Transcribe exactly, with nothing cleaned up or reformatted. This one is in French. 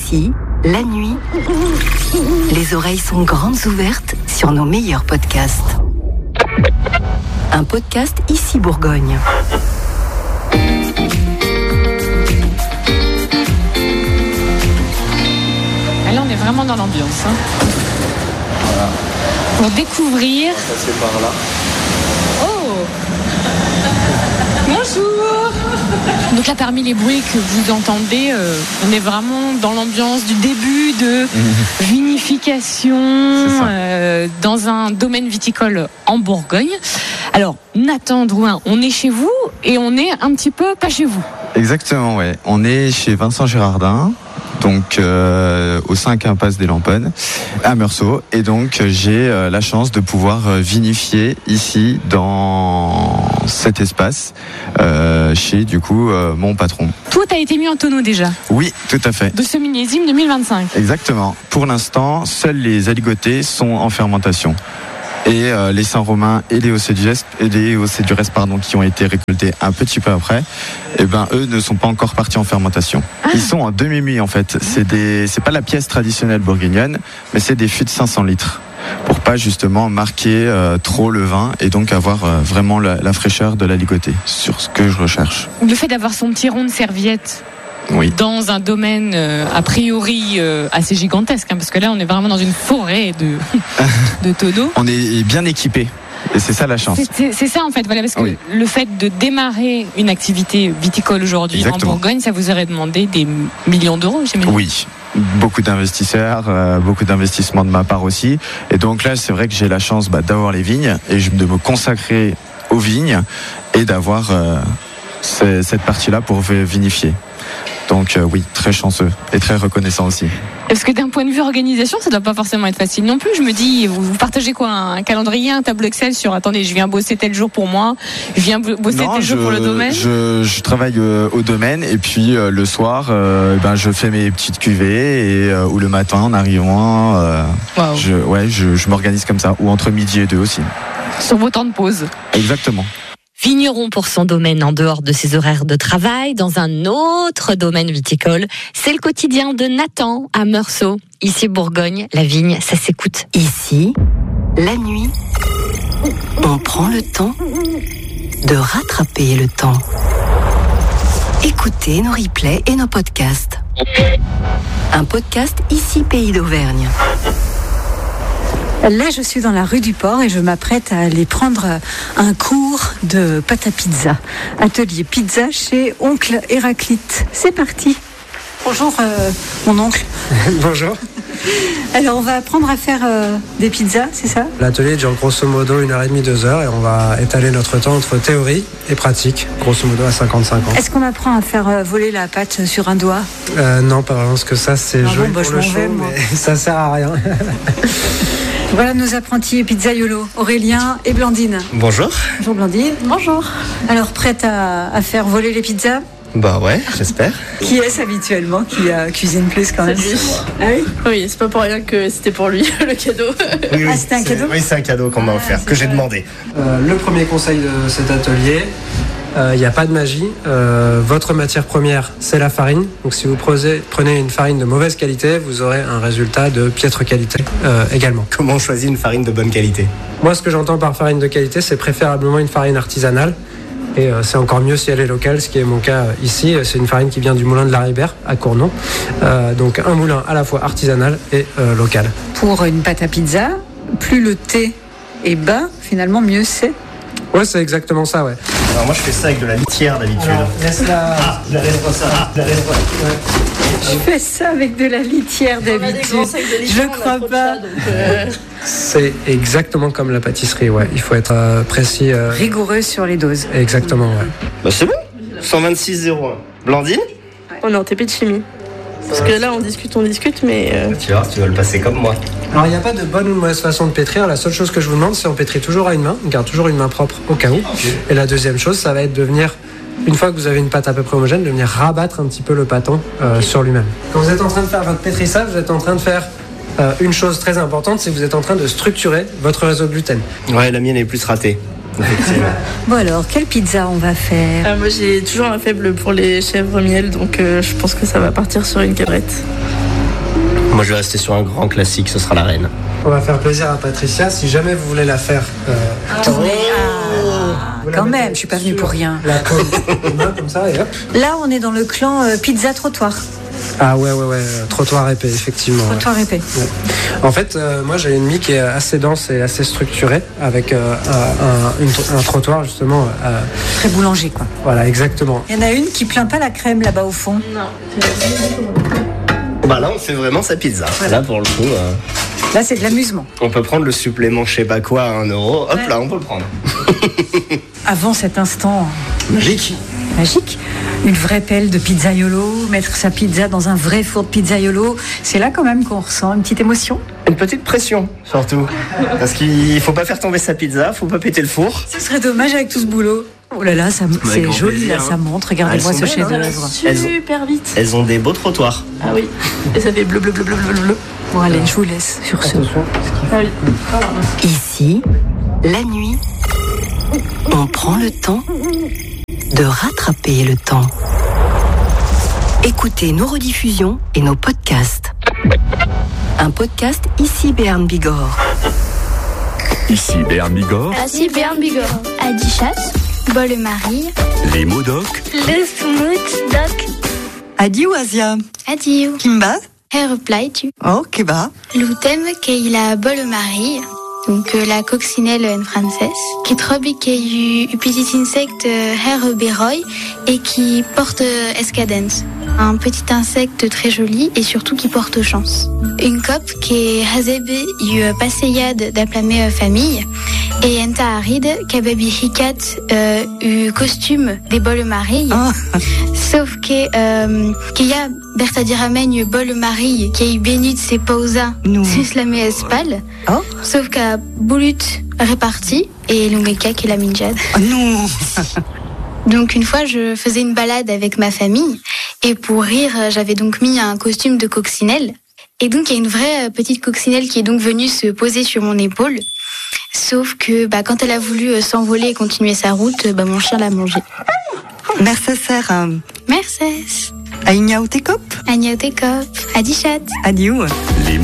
Ici, la nuit, les oreilles sont grandes ouvertes sur nos meilleurs podcasts. Un podcast Ici Bourgogne. Et là, on est vraiment dans l'ambiance. Hein. Voilà. Pour découvrir. On va passer par là. Oh Bonjour. Donc là, parmi les bruits que vous entendez, euh, on est vraiment dans l'ambiance du début de mmh. vinification euh, dans un domaine viticole en Bourgogne. Alors, Nathan Drouin, on est chez vous et on est un petit peu pas chez vous. Exactement, ouais. On est chez Vincent Girardin, donc euh, au cinq impasse des Lamponnes, à Meursault. Et donc, j'ai euh, la chance de pouvoir euh, vinifier ici, dans cet espace, euh, chez, du coup, euh, mon patron. Tout a été mis en tonneau déjà. Oui, tout à fait. De ce millésime deux mille vingt-cinq. Exactement. Pour l'instant, seuls les aligotés sont en fermentation. Et euh, les Saint-Romain et les Océdures, et les Océdures, pardon, qui ont été récoltés un petit peu après, et ben eux ne sont pas encore partis en fermentation. Ah. Ils sont en demi-muit en fait. C'est des, c'est pas la pièce traditionnelle bourguignonne, mais c'est des fûts de cinq cents litres pour pas justement marquer euh, trop le vin et donc avoir euh, vraiment la, la fraîcheur de l'aligoté sur ce que je recherche. Le fait d'avoir son petit rond de serviette. Oui. Dans un domaine euh, a priori euh, assez gigantesque, hein, parce que là on est vraiment dans une forêt de, de tonneaux. On est bien équipé. Et c'est ça la chance. C'est, c'est, c'est ça en fait, voilà, parce que oui. le fait de démarrer une activité viticole aujourd'hui Exactement. En Bourgogne, ça vous aurait demandé des millions d'euros, j'imagine. Oui, beaucoup d'investisseurs, euh, beaucoup d'investissements de ma part aussi. Et donc là, c'est vrai que j'ai la chance bah, d'avoir les vignes et de me consacrer aux vignes et d'avoir euh, c- cette partie-là pour vinifier. Donc euh, oui, très chanceux et très reconnaissant aussi. Parce que d'un point de vue organisation, ça ne doit pas forcément être facile non plus. Je me dis, vous, vous partagez quoi, un calendrier, un tableau Excel sur, attendez, je viens bosser tel jour pour moi, je viens bosser non, tel je, jour pour le domaine. Je, je travaille euh, au domaine et puis euh, le soir, euh, ben, je fais mes petites cuvées et, euh, ou le matin en arrivant, euh, wow. je, ouais, je, je m'organise comme ça, ou entre midi et deux aussi. Sur vos temps de pause. Exactement. Vigneron pour son domaine en dehors de ses horaires de travail, dans un autre domaine viticole. C'est le quotidien de Nathan à Meursault. Ici Bourgogne, la vigne, ça s'écoute. Ici, la nuit, on prend le temps de rattraper le temps. Écoutez nos replays et nos podcasts. Un podcast Ici Pays d'Auvergne. Là, je suis dans la rue du Port et je m'apprête à aller prendre un cours de pâte à pizza. Atelier pizza chez Oncle Héraclite. C'est parti. Bonjour, euh, mon oncle. Bonjour. Alors, on va apprendre à faire euh, des pizzas, c'est ça ? L'atelier dure grosso modo une heure et demie, deux heures et on va étaler notre temps entre théorie et pratique, grosso modo à cinquante-cinquante. Est-ce qu'on apprend à faire euh, voler la pâte sur un doigt ? euh, Non, pas vraiment, parce que ça, c'est non, joli bon, bah, pour le show, mais ça sert à rien. Voilà nos apprentis pizzaiolos, Aurélien et Blandine. Bonjour. Bonjour Blandine. Bonjour. Alors, prête à, à faire voler les pizzas ? Bah ouais, j'espère. Qui est-ce habituellement qui euh, cuisine plus quand même ? C'est lui. Ah oui ? Oui, c'est pas pour rien que c'était pour lui le cadeau. Oui, oui, ah, c'était un cadeau ? Oui, c'est un cadeau qu'on m'a offert, ah, que j'ai demandé. Euh, le premier conseil de cet atelier, il euh, n'y a pas de magie. Euh, votre matière première, c'est la farine. Donc si vous prenez, prenez une farine de mauvaise qualité, vous aurez un résultat de piètre qualité euh, également. Comment on choisit une farine de bonne qualité ? Moi, ce que j'entends par farine de qualité, c'est préférablement une farine artisanale. Et euh, c'est encore mieux si elle est locale, ce qui est mon cas euh, ici. C'est une farine qui vient du moulin de la Ribère, à Cournon. Euh, donc un moulin à la fois artisanal et euh, local. Pour une pâte à pizza, plus le thé est bas, finalement mieux c'est. Ouais, c'est exactement ça, ouais. Alors moi, je fais ça avec de la litière d'habitude. Alors, laisse-la... Ah, je la laisse pas ça. Ah, je la laisse pas. Ouais. Je fais ça avec de la litière d'habitude. Je crois pas. Ça, donc euh... C'est exactement comme la pâtisserie, ouais. Il faut être euh, précis. Euh... Rigoureux sur les doses. Exactement, ouais. Bah c'est bon. cent vingt-six zéro un. Blandine ? On est en T P de chimie. Parce que là, on discute, on discute, mais... Euh... Tu vois, tu vas le passer comme moi. Alors, il n'y a pas de bonne ou de mauvaise façon de pétrir. La seule chose que je vous demande, c'est on pétrit toujours à une main. On garde toujours une main propre au cas où. Okay. Et la deuxième chose, ça va être de venir, une fois que vous avez une pâte à peu près homogène, de venir rabattre un petit peu le pâton euh, okay. sur lui-même. Quand vous êtes en train de faire votre pétrissage, vous êtes en train de faire euh, une chose très importante, c'est que vous êtes en train de structurer votre réseau de gluten. Ouais, la mienne est plus ratée. Bon alors, quelle pizza on va faire ? euh, Moi j'ai toujours un faible pour les chèvres miel, donc euh, je pense que ça va partir sur une cabrette. Moi, je vais rester sur un grand classique, ce sera la reine. On va faire plaisir à Patricia. Si jamais vous voulez la faire euh, Tournez. Ah, vous la quand mettez même, je suis pas venue sur pour rien. La paume des mains comme ça et hop. Là, on est dans le clan euh, pizza trottoir. Ah ouais, ouais, ouais, euh, trottoir épais, effectivement. ouais. Trottoir épais. Ouais. En fait, euh, moi j'ai une mie qui est assez dense et assez structurée, avec euh, un, une- un trottoir justement. euh, Très boulanger, quoi. voilà, exactement. Il y en a une qui plaint pas la crème là-bas au fond. Bah là, on fait vraiment sa pizza. Là, pour le coup, euh, Là, c'est de l'amusement. on peut prendre le supplément je sais pas quoi à un euro. Hop Ouais. là, on peut le prendre. Avant cet instant Magique. magique, une vraie pelle de pizzaiolo, mettre sa pizza dans un vrai four de pizzaiolo, c'est là quand même qu'on ressent une petite émotion. Une petite pression, surtout. Parce qu'il faut pas faire tomber sa pizza, faut pas péter le four. Ce serait dommage avec tout ce boulot. Oh là là, ça, c'est grand joli, plaisir, là, hein. ça montre. Regardez-moi Elles ce sont belles, hein. chef-d'œuvre. Elles ont- Super vite. Elles ont des beaux trottoirs. Ah oui. Et ça fait bleu, bleu, bleu, bleu, bleu, bleu. Bon, allez, je vous laisse sur ce. Ah oui. Ici, la nuit, on prend le temps de rattraper le temps. Écoutez nos rediffusions et nos podcasts. Un podcast Ici Béarn Bigorre. Ici Béarn Bigorre, Ici Béarn Bigorre. Adichat, Bolle-Marie, les mots doc, le Smooth Doc. Adieu Asia. Adieu. Kimba. Her reply tu. Oh, keba. L'outem qu'il a Bolle-Marie. Donc euh, la coccinelle en français, qui trobe qu'il y a eu petit insecte euh, her beroy et qui porte euh, escadence. Un petit insecte très joli et surtout qui porte chance. Une cop qui est hazebe eu passeyade d'aplamé euh, famille et enta aride kababi hikat euh, eu costume des Bolle-Marie. Oh. Sauf que euh, qu'il y a Bertha Diramen Bolle-Marie qui a eu béni de ses pausa Nous. sus la espal. Oh. Sauf qu'à Boulut réparti et Longeka qui est la minjade. Oh, non. Donc une fois je faisais une balade avec ma famille et pour rire j'avais donc mis un costume de coccinelle. Et donc il y a une vraie petite coccinelle qui est donc venue se poser sur mon épaule. Sauf que bah, quand elle a voulu s'envoler et continuer sa route, bah, mon chien l'a mangé. Merci, Sarah. Merci. Aïnia ou Tekop. Agna Tekop. Adichat. Adieu. les